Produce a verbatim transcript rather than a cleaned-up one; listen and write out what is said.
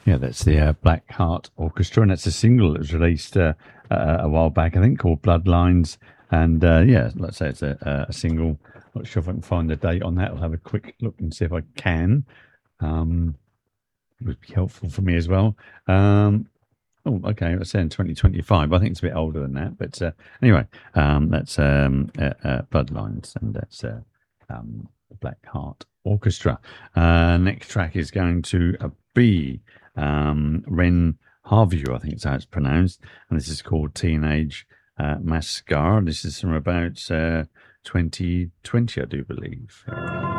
Yeah, that's the uh, Black Heart Orchestra, and that's a single that was released uh, uh, a while back, I think, called Bloodlines. And uh, yeah, let's say it's a, a single. Not sure if I can find the date on that. I'll have a quick look and see if I can. Um, it would be helpful for me as well. Um, oh, okay, let's say in twenty twenty-five. I think it's a bit older than that, but uh, anyway, um, that's um, uh, uh, Bloodlines, and that's uh, um, the Black Heart Orchestra. Uh, next track is going to uh, be um, Ren Harview, I think it's how it's pronounced, and this is called Teenage uh, Mascara. This is from about uh, twenty twenty, I do believe.